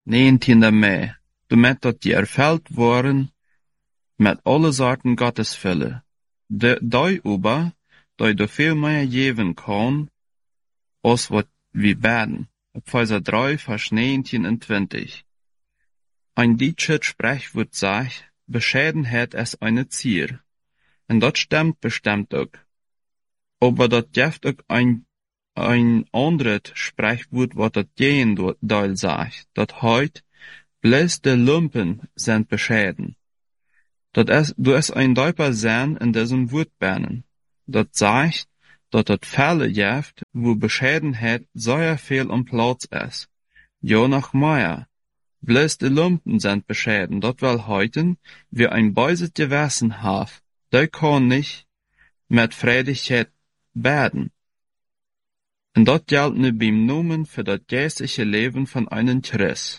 19 mei, damit dat die erfüllt worden met alle Sorten Gottesfülle. Die aber, die viel mehr geben kann, als wat wir beten. Epheser 3, Vers 19 und 20. Ein deutsches Sprichwort sagt, Bescheidenheit ist eine Zier. Und das stimmt bestimmt auch. Aber das gibt auch ein anderes Sprichwort, was das Gegenteil sagt. Das heißt, bloß die Lumpen sind bescheiden. Du ist ein deutlicher Sinn in diesem Wortbahnen. Das sagt, dass das Fälle gibt, wo Bescheidenheit sehr viel am Platz ist. Ja, noch mehr. Bloß die Lumpen sind bescheiden. Das will heuten, wie ein böses Gewissen hat, der kann nicht mit Freudigkeit beten. Und das gilt nur beim Nomen für das geistliche Leben von einem Christ.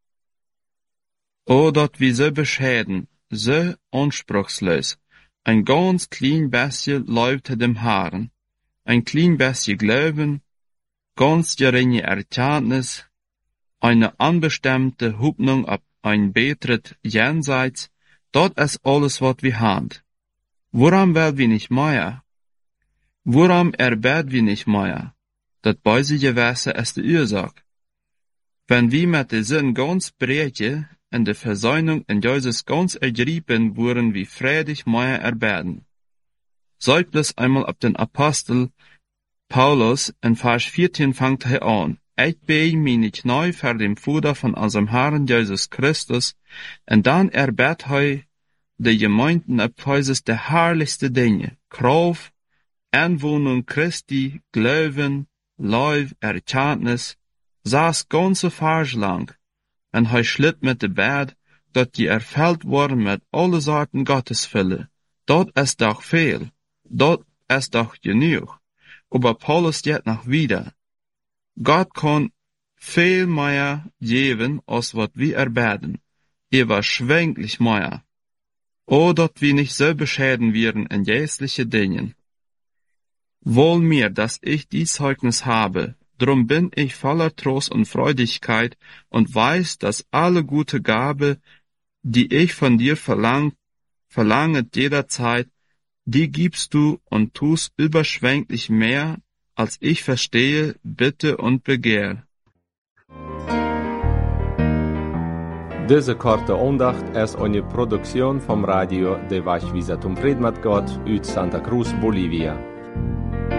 Oh, dat wir so bescheiden, so anspruchslos, ein ganz klein bisschen läuft dem Herrn, ein klein bisschen Glauben, ganz geringe Erkenntnis, eine unbestimmte Hoffnung auf ein besseres Jenseits, das ist alles, was wir haben. Woran will wir nicht mehr? Woran erbeten wir nicht mehr? Das böse Gewässer ist die Ursache. Wenn wir mit der Sinn ganz brechen, in der Versöhnung in Jesus ganz ergriffen wurden, wie freudig mehr erbeten. Seid bloß einmal auf den Apostel Paulus, in Vers 14 fängt er an. Ich bete meine Knie vor dem Vater von unserem Herrn Jesus Christus, und dann erbet er die Gemeinden Ephesus der herrlichste Dinge, Kraft, Anwohnung Christi, Glauben, Leib, Erkenntnis, saß ganze Vers lang, und er schlitt mit dem Bett, dass die erfüllt worden mit alle Sorten Gottesfülle. Dort ist doch viel, dort ist doch genug. Aber Paulus geht noch wieder. Gott kann viel mehr geben, als was wir erbeten. Überschwänglich mehr. O, dass wir nicht so bescheiden wären in geistliche Dingen. Wohl mir, dass ich dies Zeugnis habe, drum bin ich voller Trost und Freudigkeit und weiß, dass alle gute Gabe, die ich von dir verlange jederzeit, die gibst du und tust überschwänglich mehr, als ich verstehe, bitte und begehr. Diese korte Andacht ist eine Produktion vom Radio de Vachvisatum Predmat Gott uit Santa Cruz, Bolivia.